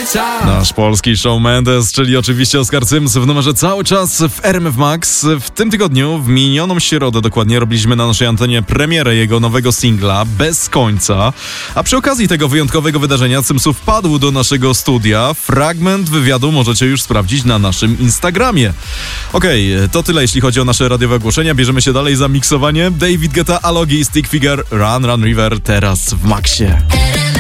Nasz polski Shawn Mendes, czyli oczywiście Oskar Cyms w numerze cały czas w RMF Max. W tym tygodniu, w minioną środę dokładnie, robiliśmy na naszej antenie premierę jego nowego singla Bez końca. A przy okazji tego wyjątkowego wydarzenia Cymsów wpadł do naszego studia. Fragment wywiadu możecie już sprawdzić na naszym Instagramie. Okej, to tyle jeśli chodzi o nasze radiowe ogłoszenia. Bierzemy się dalej za miksowanie. David Guetta, Alogi i Stick Figure, Run Run River teraz w Maxie.